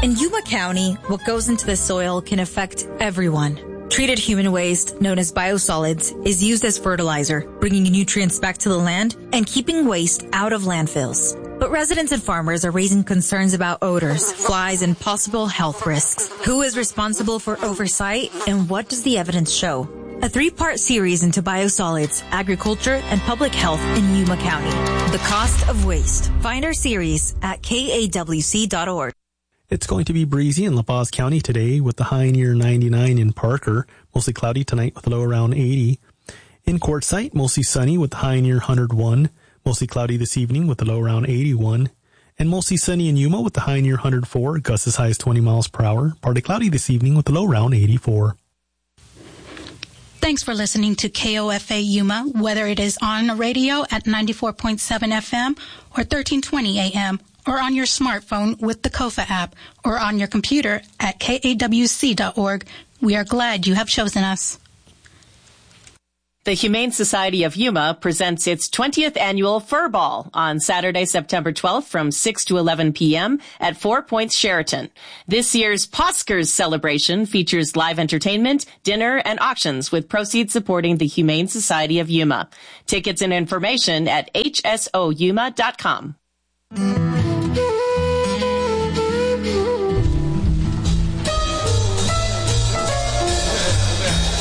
In Yuma County, what goes into the soil can affect everyone. Treated human waste, known as biosolids, is used as fertilizer, bringing nutrients back to the land and keeping waste out of landfills. But residents and farmers are raising concerns about odors, flies, and possible health risks. Who is responsible for oversight, and what does the evidence show? A 3-part series into biosolids, agriculture, and public health in Yuma County. The Cost of Waste. Find our series at kawc.org. It's going to be breezy in La Paz County today with the high near 99 in Parker. Mostly cloudy tonight with a low around 80. In Quartzsite, mostly sunny with the high near 101. Mostly cloudy this evening with a low around 81. And mostly sunny in Yuma with the high near 104. Gusts as high as 20 miles per hour. Partly cloudy this evening with a low around 84. Thanks for listening to KOFA Yuma, whether it is on the radio at 94.7 FM or 1320 AM, or on your smartphone with the KOFA app, or on your computer at kawc.org. We are glad you have chosen us. The Humane Society of Yuma presents its 20th annual Fur Ball on Saturday, September 12th from 6 to 11 p.m. at 4 Points Sheraton. This year's Poskers celebration features live entertainment, dinner, and auctions with proceeds supporting the Humane Society of Yuma. Tickets and information at hsoyuma.com.